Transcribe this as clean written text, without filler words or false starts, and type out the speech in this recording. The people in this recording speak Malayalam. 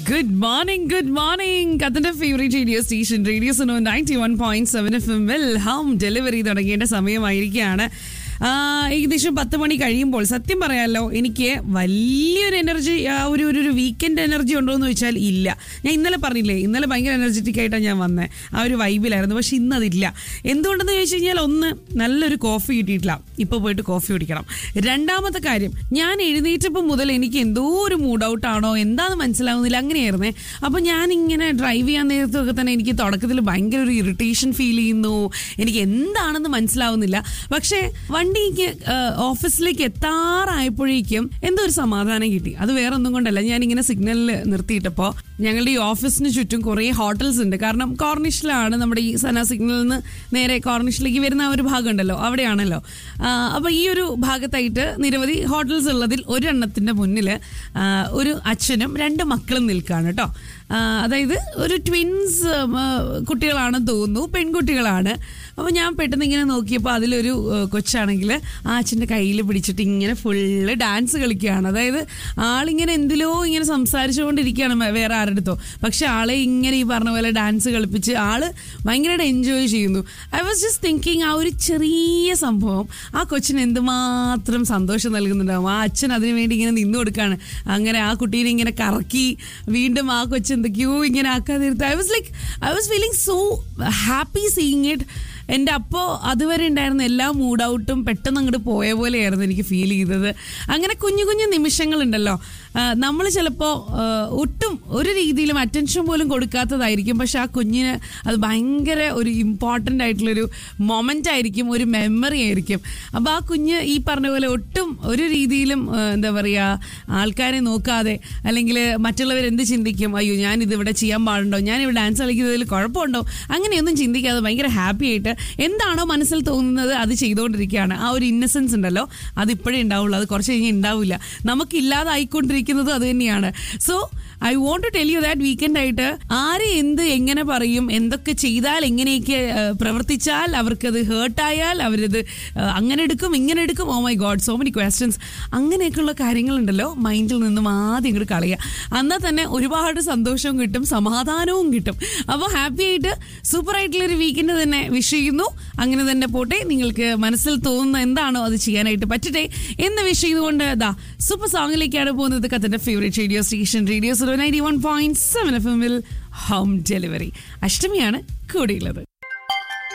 Good morning. Kathante favorite radio station, Radio Suno 91.7 FM. Home delivery തുടങ്ങേണ്ട സമയമായിരിക്കുകയാണ്. ഏകദേശം 10 മണി കഴിയുമ്പോൾ സത്യം പറയാമല്ലോ, എനിക്ക് വലിയൊരു എനർജി, ഒരു വീക്കെൻഡ് എനർജി ഉണ്ടോ എന്ന് ചോദിച്ചാൽ ഇല്ല. ഞാൻ ഇന്നലെ പറഞ്ഞില്ലേ, ഇന്നലെ ഭയങ്കര എനർജറ്റിക് ആയിട്ടാണ് ഞാൻ വന്നത്, ആ ഒരു വൈബിലായിരുന്നു. പക്ഷെ ഇന്നതില്ല. എന്തുകൊണ്ടെന്ന് ചോദിച്ചു കഴിഞ്ഞാൽ, ഒന്ന്, നല്ലൊരു കോഫി കിട്ടിയിട്ടില്ല, ഇപ്പോൾ പോയിട്ട് കോഫി കുടിക്കണം. രണ്ടാമത്തെ കാര്യം, ഞാൻ എഴുന്നേറ്റപ്പോൾ മുതൽ എനിക്ക് എന്തോ ഒരു മൂഡ് ഔട്ടാണോ എന്താണെന്ന് മനസ്സിലാവുന്നില്ല, അങ്ങനെയായിരുന്നേ. അപ്പോൾ ഞാനിങ്ങനെ ഡ്രൈവ് ചെയ്യാൻ നേരത്തൊക്കെ തന്നെ എനിക്ക് തുടക്കത്തിൽ ഭയങ്കര ഒരു ഇറിറ്റേഷൻ ഫീൽ ചെയ്യുന്നു, എനിക്ക് എന്താണെന്ന് മനസ്സിലാവുന്നില്ല. പക്ഷേ വണ്ടിക്ക് ഓഫീസിലേക്ക് എത്താറായപ്പോഴേക്കും എന്തോ ഒരു സമാധാനം കിട്ടി. അത് വേറെ ഒന്നും കൊണ്ടല്ല, ഞാനിങ്ങനെ സിഗ്നലിൽ നിർത്തിയിട്ടപ്പോൾ ഞങ്ങളുടെ ഈ ഓഫീസിന് ചുറ്റും കുറേ ഹോട്ടൽസ് ഉണ്ട്. കാരണം കോർണിഷിലാണ്, നമ്മുടെ ഈ സന സിഗ്നലിൽ നിന്ന് നേരെ കോർണിഷിലേക്ക് വരുന്ന ആ ഒരു ഭാഗം ഉണ്ടല്ലോ, അവിടെയാണല്ലോ. അപ്പോൾ ഈ ഒരു ഭാഗത്തായിട്ട് നിരവധി ഹോട്ടൽസ് ഉള്ളതിൽ ഒരെണ്ണത്തിൻ്റെ മുന്നിൽ ഒരു അച്ഛനും 2 മക്കളും നിൽക്കുകയാണ് കേട്ടോ. അതായത് ഒരു ട്വിൻസ് കുട്ടികളാണെന്ന് തോന്നുന്നു, പെൺകുട്ടികളാണ്. അപ്പോൾ ഞാൻ പെട്ടെന്ന് ഇങ്ങനെ നോക്കിയപ്പോൾ അതിലൊരു കൊച്ചാണെങ്കിൽ ആ അച്ഛൻ്റെ കയ്യിൽ പിടിച്ചിട്ട് ഇങ്ങനെ ഫുള്ള് ഡാൻസ് കളിക്കുകയാണ്. അതായത് ആളിങ്ങനെ എന്തിലോ ഇങ്ങനെ സംസാരിച്ചുകൊണ്ടിരിക്കുകയാണ് വേറെ ആരുടെ അടുത്തോ, പക്ഷെ ആളെ ഇങ്ങനെ ഈ പറഞ്ഞ പോലെ ഡാൻസ് കളിപ്പിച്ച് ആള് ഭയങ്കരമായിട്ട് എൻജോയ് ചെയ്യുന്നു. ഐ വാസ് ജസ്റ്റ് തിങ്കിങ്, ആ ഒരു ചെറിയ സംഭവം ആ കൊച്ചിന് എന്തുമാത്രം സന്തോഷം നൽകുന്നുണ്ടാവും. ആ അച്ഛൻ അതിനു വേണ്ടി ഇങ്ങനെ നിന്നു കൊടുക്കുകയാണ്. അങ്ങനെ ആ കുട്ടീനെ ഇങ്ങനെ കറക്കി വീണ്ടും ആ കൊച്ചു എന്തൊക്കെയോ ഇങ്ങനെ ആക്കാൻ നേരത്ത് I was feeling so happy seeing it. എൻ്റെ അപ്പോൾ അതുവരെ ഉണ്ടായിരുന്ന എല്ലാ മൂഡ് ഔട്ടും പെട്ടെന്ന് അങ്ങോട്ട് പോയ പോലെയായിരുന്നു എനിക്ക് ഫീൽ ചെയ്തത്. അങ്ങനെ കുഞ്ഞു കുഞ്ഞു നിമിഷങ്ങളുണ്ടല്ലോ, നമ്മൾ ചിലപ്പോൾ ഒട്ടും ഒരു രീതിയിലും അറ്റൻഷൻ പോലും കൊടുക്കാത്തതായിരിക്കും, പക്ഷെ ആ കുഞ്ഞിന് അത് ഭയങ്കര ഒരു ഇമ്പോർട്ടൻ്റ് ആയിട്ടുള്ളൊരു മൊമെൻ്റ് ആയിരിക്കും, ഒരു മെമ്മറി ആയിരിക്കും. അപ്പോൾ ആ കുഞ്ഞ് ഈ പറഞ്ഞ പോലെ ഒട്ടും ഒരു രീതിയിലും എന്താ പറയുക, ആൾക്കാരെ നോക്കാതെ അല്ലെങ്കിൽ മറ്റുള്ളവരെന്ത് ചിന്തിക്കും, അയ്യോ ഞാനിതിവിടെ ചെയ്യാൻ പാടുണ്ടോ, ഞാനിവിടെ ഡാൻസ് കളിക്കുന്നതിൽ കുഴപ്പമുണ്ടോ, അങ്ങനെയൊന്നും ചിന്തിക്കാതെ ഭയങ്കര ഹാപ്പി ആയിട്ട് എന്താണോ മനസ്സിൽ തോന്നുന്നത് അത് ചെയ്തുകൊണ്ടിരിക്കുകയാണ്. ആ ഒരു ഇന്നസെൻസ് ഉണ്ടല്ലോ, അതിപ്പോഴേ ഉണ്ടാവുള്ളൂ, അത് കുറച്ച് കഴിഞ്ഞ് ഉണ്ടാവില്ല. നമുക്കില്ലാതായിക്കൊണ്ടിരിക്കുന്നതും അത് തന്നെയാണ്. So I want to tell you that weekend ആയിട്ട് ആര് എന്ത് എങ്ങനെ പറയും, എന്തൊക്കെ ചെയ്താൽ, എങ്ങനെയൊക്കെ പ്രവർത്തിച്ചാൽ അവർക്കത് ഹേർട്ടായാൽ അവരത് അങ്ങനെ എടുക്കും ഇങ്ങനെ എടുക്കും, oh my God, so many questions, അങ്ങനെയൊക്കെയുള്ള കാര്യങ്ങളുണ്ടല്ലോ മൈൻഡിൽ നിന്നും ആദ്യം ഇങ്ങോട്ട് കളയുക. എന്നാൽ തന്നെ ഒരുപാട് സന്തോഷവും കിട്ടും, സമാധാനവും കിട്ടും. അപ്പോൾ ഹാപ്പി ആയിട്ട് സൂപ്പറായിട്ടുള്ളൊരു വീക്കെൻഡ് തന്നെ വിഷ് ചെയ്യുന്നു. അങ്ങനെ തന്നെ പോട്ടെ, നിങ്ങൾക്ക് മനസ്സിൽ തോന്നുന്ന എന്താണോ അത് ചെയ്യാനായിട്ട് പറ്റട്ടെ എന്ന് വിഷ് ചെയ്തുകൊണ്ട് സൂപ്പർ സോങ്ങിലേക്കാണ് പോകുന്നത്. കത്തന്റെ favourite radio station, radio 91.7 FM home delivery. അഷ്ടമിയാണ് കൂടെയുള്ളത്.